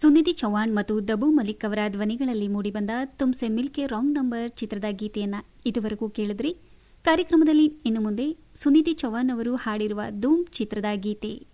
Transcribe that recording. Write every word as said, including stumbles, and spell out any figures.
ಸುನಿಧಿ ಚೌಹಾಣ್ ಮತ್ತು ದಬು ಮಲಿಕ್ ಅವರ ಧ್ವನಿಗಳಲ್ಲಿ ಮೂಡಿಬಂದ Tumse ಮಿಲ್ಕೆ wrong number ಚಿತ್ರದ ಗೀತೆಯನ್ನು ಇದುವರೆಗೂ ಕೇಳಿದ್ರಿ. ಕಾರ್ಯಕ್ರಮದಲ್ಲಿ ಇನ್ನು ಮುಂದೆ ಸುನಿಧಿ ಚೌಹಾಣ್ ಅವರು ಹಾಡಿರುವ ಧೂಮ್ ಚಿತ್ರದ ಗೀತೆ.